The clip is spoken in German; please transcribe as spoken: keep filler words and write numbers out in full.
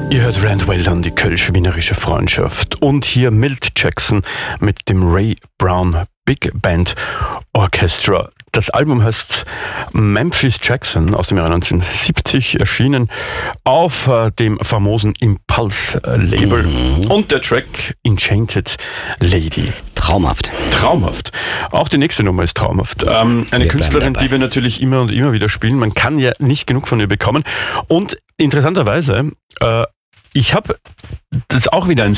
Ihr hört Randwell an, die kölsch-wienerische Freundschaft. Und hier Milt Jackson mit dem Ray Brown Big Band Orchestra. Das Album heißt Memphis Jackson, aus dem Jahre neunzehnhundertsiebzig, erschienen auf äh, dem famosen Impulse-Label. Mhm. Und der Track Enchanted Lady. Traumhaft. Traumhaft. Auch die nächste Nummer ist traumhaft. Ähm, eine wir Künstlerin, die wir natürlich immer und immer wieder spielen. Man kann ja nicht genug von ihr bekommen. Und interessanterweise, äh, ich habe das ist auch wieder ein